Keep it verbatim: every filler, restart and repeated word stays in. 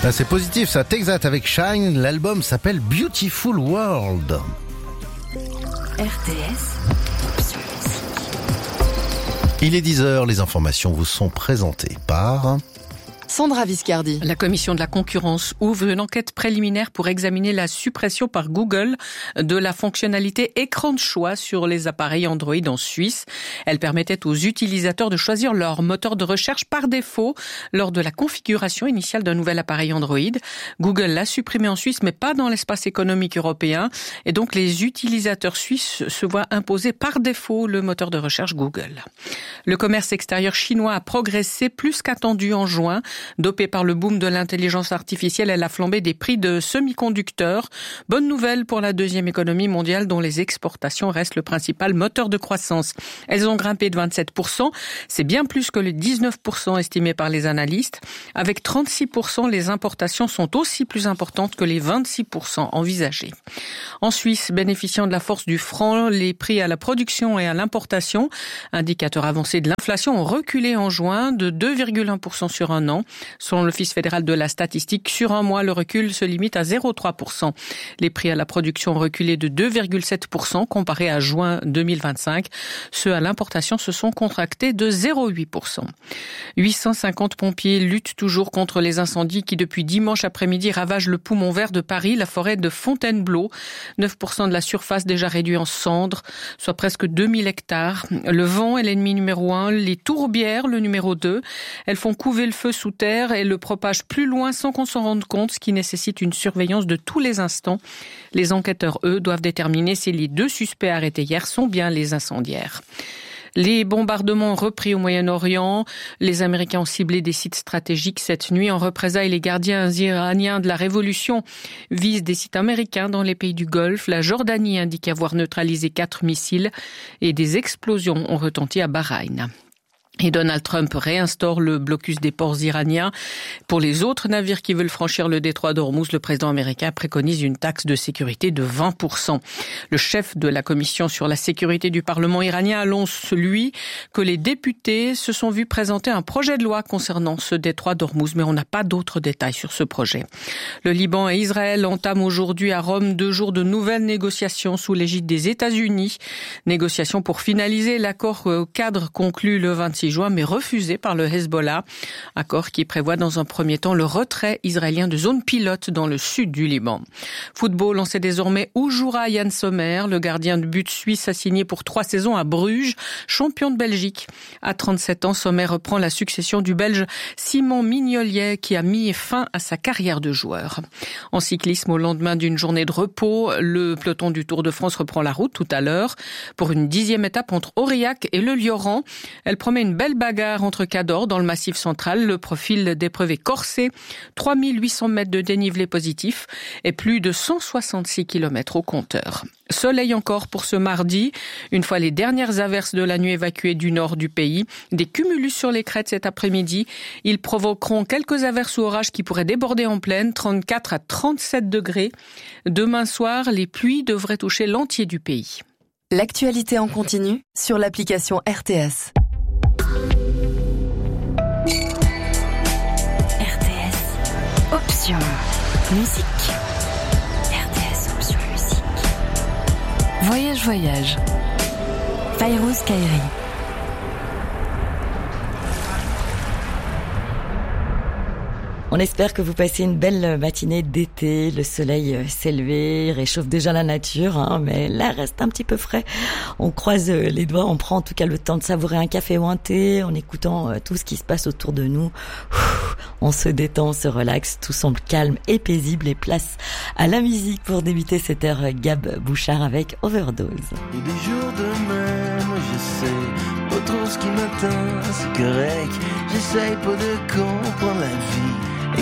Là, c'est positif, ça. Texat avec Shine. L'album s'appelle Beautiful World. R T S. Il est dix heures, les informations vous sont présentées par... Sandra Viscardi. La commission de la concurrence ouvre une enquête préliminaire pour examiner la suppression par Google de la fonctionnalité écran de choix sur les appareils Android en Suisse. Elle permettait aux utilisateurs de choisir leur moteur de recherche par défaut lors de la configuration initiale d'un nouvel appareil Android. Google l'a supprimé en Suisse, mais pas dans l'espace économique européen. Et donc, les utilisateurs suisses se voient imposer par défaut le moteur de recherche Google. Le commerce extérieur chinois a progressé plus qu'attendu en juin. Dopé par le boom de l'intelligence artificielle et la flambée des prix de semi-conducteurs. Bonne nouvelle pour la deuxième économie mondiale dont les exportations restent le principal moteur de croissance. Elles ont grimpé de vingt-sept pour cent. C'est bien plus que le dix-neuf pour cent estimé par les analystes. Avec trente-six pour cent, les importations sont aussi plus importantes que les vingt-six pour cent envisagés. En Suisse, bénéficiant de la force du franc, les prix à la production et à l'importation, indicateurs avancés de l'inflation, ont reculé en juin de deux virgule un pour cent sur un an. Selon l'Office fédéral de la statistique, sur un mois, le recul se limite à zéro virgule trois pour cent. Les prix à la production ont reculé de deux virgule sept pour cent comparé à juin deux mille vingt-cinq. Ceux à l'importation se sont contractés de zéro virgule huit pour cent. huit cent cinquante pompiers luttent toujours contre les incendies qui, depuis dimanche après-midi, ravagent le poumon vert de Paris, la forêt de Fontainebleau. neuf pour cent de la surface déjà réduite en cendres, soit presque deux mille hectares. Le vent est l'ennemi numéro un, les tourbières le numéro deux. Elles font couver le feu sous terre et le propagent plus loin sans qu'on s'en rende compte, ce qui nécessite une surveillance de tous les instants. Les enquêteurs, eux, doivent déterminer si les deux suspects arrêtés hier sont bien les incendiaires. Les bombardements ont repris au Moyen-Orient. Les Américains ont ciblé des sites stratégiques cette nuit. En représailles, les gardiens iraniens de la révolution visent des sites américains dans les pays du Golfe. La Jordanie indique avoir neutralisé quatre missiles et des explosions ont retenti à Bahreïn. Et Donald Trump réinstaure le blocus des ports iraniens. Pour les autres navires qui veulent franchir le détroit d'Ormuz, le président américain préconise une taxe de sécurité de vingt pour cent. Le chef de la commission sur la sécurité du Parlement iranien annonce, lui, que les députés se sont vus présenter un projet de loi concernant ce détroit d'Ormuz, mais on n'a pas d'autres détails sur ce projet. Le Liban et Israël entament aujourd'hui à Rome deux jours de nouvelles négociations sous l'égide des États-Unis. Négociations pour finaliser l'accord cadre conclu le vingt-six juin, mais refusé par le Hezbollah. Accord qui prévoit dans un premier temps le retrait israélien de zones pilotes dans le sud du Liban. Football, on sait désormais où jouera Yann Sommer. Le gardien de but suisse a signé pour trois saisons à Bruges, champion de Belgique. À trente-sept ans, Sommer reprend la succession du Belge Simon Mignolet qui a mis fin à sa carrière de joueur. En cyclisme, au lendemain d'une journée de repos, le peloton du Tour de France reprend la route tout à l'heure pour une dixième étape entre Aurillac et le Lioran. Elle promet une belle bagarre entre Cador dans le Massif central. Le profil d'épreuve est corsé. trois mille huit cents mètres de dénivelé positif et plus de cent soixante-six kilomètres au compteur. Soleil encore pour ce mardi. Une fois les dernières averses de la nuit évacuées du nord du pays, des cumulus sur les crêtes cet après-midi. Ils provoqueront quelques averses ou orages qui pourraient déborder en plaine, trente-quatre à trente-sept degrés. Demain soir, les pluies devraient toucher l'entier du pays. L'actualité en continu sur l'application R T S. R T S. Option musique. R T S option musique. Voyage, voyage. Fayrouz Kairi. On espère que vous passez une belle matinée d'été. Le soleil s'est levé, réchauffe déjà la nature, hein, mais l'air reste un petit peu frais. On croise les doigts, on prend en tout cas le temps de savourer un café ou un thé en écoutant tout ce qui se passe autour de nous. On se détend, on se relaxe, tout semble calme et paisible et place à la musique pour débuter cette heure. Gab Bouchard avec Overdose. Et des jours de même, je sais pas trop ce qui m'atteint, c'est correct. J'essaye pas de comprendre la vie. Et